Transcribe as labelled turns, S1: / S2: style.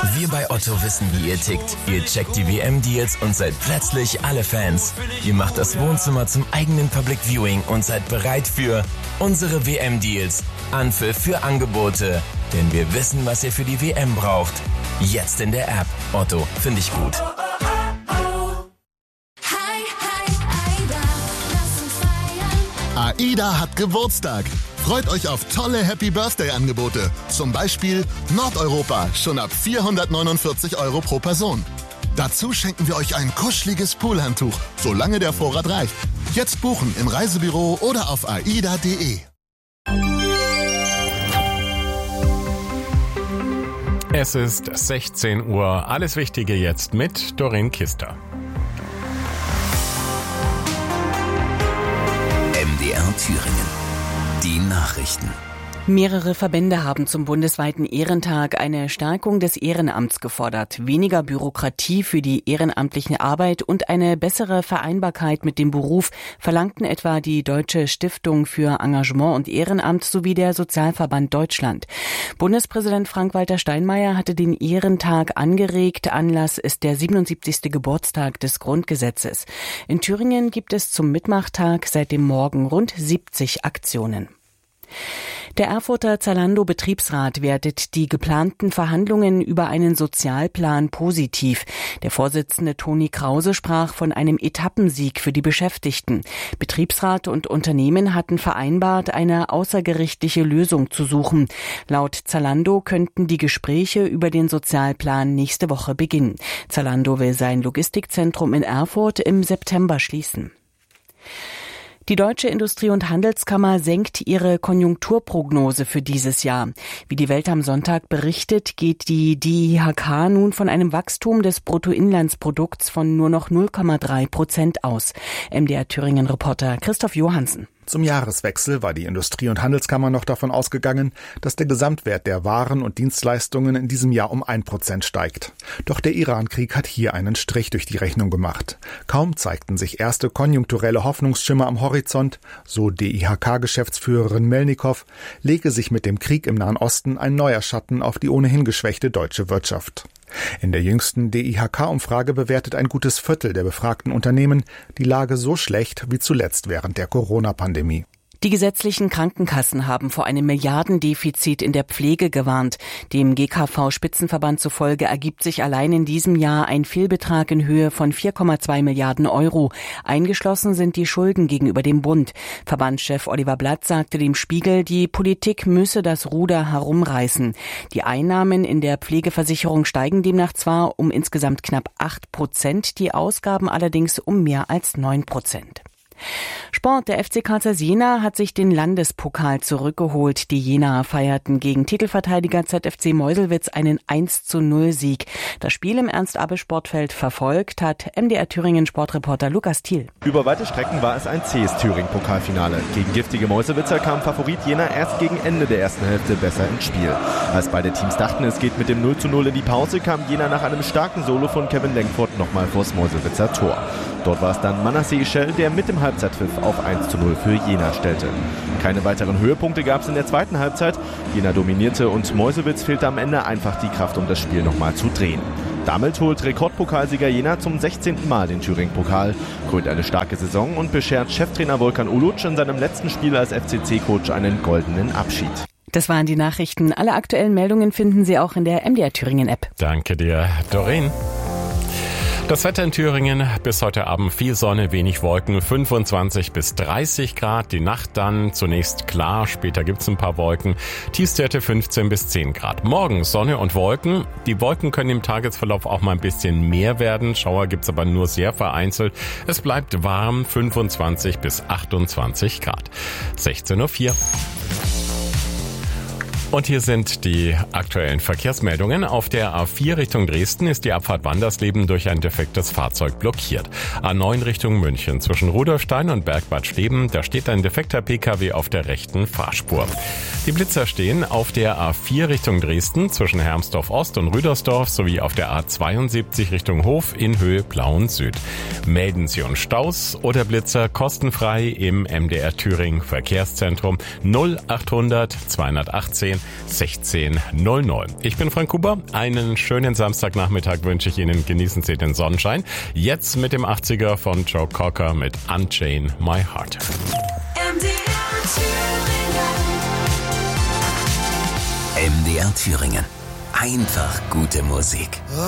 S1: Wir bei Otto wissen, wie ihr tickt. Ihr checkt die WM-Deals und seid plötzlich alle Fans. Ihr macht das Wohnzimmer zum eigenen Public Viewing und seid bereit für unsere WM-Deals. Anpfiff für Angebote. Denn wir wissen, was ihr für die WM braucht. Jetzt in der App. Otto, finde ich gut.
S2: AIDA hat Geburtstag. Freut euch auf tolle Happy-Birthday-Angebote. Zum Beispiel Nordeuropa, schon ab 449 € pro Person. Dazu schenken wir euch ein kuscheliges Poolhandtuch, solange der Vorrat reicht. Jetzt buchen im Reisebüro oder auf aida.de.
S3: Es ist 16 Uhr. Alles Wichtige jetzt mit Doreen Kister.
S1: MDR Thüringen. Die Nachrichten.
S4: Mehrere Verbände haben zum bundesweiten Ehrentag eine Stärkung des Ehrenamts gefordert, weniger Bürokratie für die ehrenamtliche Arbeit und eine bessere Vereinbarkeit mit dem Beruf verlangten etwa die Deutsche Stiftung für Engagement und Ehrenamt sowie der Sozialverband Deutschland. Bundespräsident Frank-Walter Steinmeier hatte den Ehrentag angeregt. Anlass ist der 77. Geburtstag des Grundgesetzes. In Thüringen gibt es zum Mitmachtag seit dem Morgen rund 70 Aktionen. Der Erfurter Zalando-Betriebsrat wertet die geplanten Verhandlungen über einen Sozialplan positiv. Der Vorsitzende Toni Krause sprach von einem Etappensieg für die Beschäftigten. Betriebsrat und Unternehmen hatten vereinbart, eine außergerichtliche Lösung zu suchen. Laut Zalando könnten die Gespräche über den Sozialplan nächste Woche beginnen. Zalando will sein Logistikzentrum in Erfurt im September schließen. Die Deutsche Industrie- und Handelskammer senkt ihre Konjunkturprognose für dieses Jahr. Wie die Welt am Sonntag berichtet, geht die DIHK nun von einem Wachstum des Bruttoinlandsprodukts von nur noch 0,3% aus. MDR Thüringen-Reporter Christoph Johansen.
S5: Zum Jahreswechsel war die Industrie- und Handelskammer noch davon ausgegangen, dass der Gesamtwert der Waren und Dienstleistungen in diesem Jahr um 1% steigt. Doch der Iran-Krieg hat hier einen Strich durch die Rechnung gemacht. Kaum zeigten sich erste konjunkturelle Hoffnungsschimmer am Horizont, so DIHK-Geschäftsführerin Melnikow, lege sich mit dem Krieg im Nahen Osten ein neuer Schatten auf die ohnehin geschwächte deutsche Wirtschaft. In der jüngsten DIHK-Umfrage bewertet ein gutes Viertel der befragten Unternehmen die Lage so schlecht wie zuletzt während der Corona-Pandemie.
S4: Die gesetzlichen Krankenkassen haben vor einem Milliardendefizit in der Pflege gewarnt. Dem GKV-Spitzenverband zufolge ergibt sich allein in diesem Jahr ein Fehlbetrag in Höhe von 4,2 Milliarden €. Eingeschlossen sind die Schulden gegenüber dem Bund. Verbandschef Oliver Blatt sagte dem Spiegel, die Politik müsse das Ruder herumreißen. Die Einnahmen in der Pflegeversicherung steigen demnach zwar um insgesamt knapp 8%, die Ausgaben allerdings um mehr als 9%. Sport. Der FC Karl Zeiss Jena hat sich den Landespokal zurückgeholt. Die Jenaer feierten gegen Titelverteidiger ZFC Meuselwitz einen 1:0-Sieg. Das Spiel im Ernst-Abbe-Sportfeld verfolgt hat MDR Thüringen Sportreporter Lukas Thiel.
S6: Über weite Strecken war es ein zähes Thüringen-Pokalfinale. Gegen giftige Meuselwitzer kam Favorit Jena erst gegen Ende der ersten Hälfte besser ins Spiel. Als beide Teams dachten, es geht mit dem 0:0 in die Pause, kam Jena nach einem starken Solo von Kevin Lenkford nochmal vors Meuselwitzer Tor. Dort war es dann Manasseh Ischel, der mit dem Halbzeitpfiff auf 1:0 für Jena stellte. Keine weiteren Höhepunkte gab es in der zweiten Halbzeit. Jena dominierte und Meuselwitz fehlte am Ende einfach die Kraft, um das Spiel nochmal zu drehen. Damit holt Rekordpokalsieger Jena zum 16. Mal den Thüringen-Pokal, krönt eine starke Saison und beschert Cheftrainer Volkan Uluc in seinem letzten Spiel als FCC-Coach einen goldenen Abschied.
S4: Das waren die Nachrichten. Alle aktuellen Meldungen finden Sie auch in der MDR Thüringen-App.
S3: Danke dir, Doreen. Das Wetter in Thüringen, bis heute Abend viel Sonne, wenig Wolken, 25 bis 30 Grad. Die Nacht dann zunächst klar, später gibt's ein paar Wolken. Tiefstwerte 15 bis 10 Grad. Morgen Sonne und Wolken. Die Wolken können im Tagesverlauf auch mal ein bisschen mehr werden. Schauer gibt's aber nur sehr vereinzelt. Es bleibt warm, 25 bis 28 Grad. 16:04 Uhr. Und hier sind die aktuellen Verkehrsmeldungen. Auf der A4 Richtung Dresden ist die Abfahrt Wandersleben durch ein defektes Fahrzeug blockiert. A9 Richtung München zwischen Rudolfstein und Bergbad Steben, da steht ein defekter Pkw auf der rechten Fahrspur. Die Blitzer stehen auf der A4 Richtung Dresden zwischen Hermsdorf Ost und Rüdersdorf sowie auf der A72 Richtung Hof in Höhe Plauen Süd. Melden Sie uns Staus oder Blitzer kostenfrei im MDR Thüringen Verkehrszentrum 0800 218 16:00. Ich bin Frank Huber. Einen schönen Samstagnachmittag wünsche ich Ihnen. Genießen Sie den Sonnenschein. Jetzt mit dem 80er von Joe Cocker mit Unchain My Heart.
S7: MDR Thüringen. Einfach gute Musik.